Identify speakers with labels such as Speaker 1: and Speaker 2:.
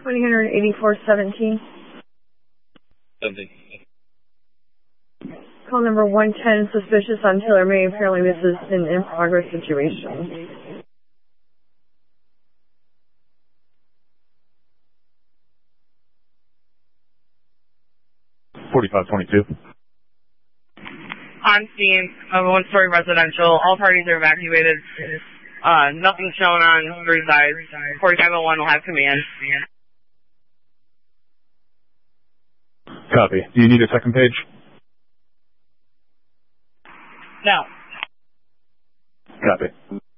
Speaker 1: 208417.
Speaker 2: 17.
Speaker 1: Call number 110, suspicious on Taylor May. Apparently this is an in-progress situation.
Speaker 3: On scene of a one-story residential. All parties are evacuated. Nothing shown on three sides. 4501 will have command.
Speaker 4: Copy. Do you need a second page?
Speaker 3: No.
Speaker 4: Copy.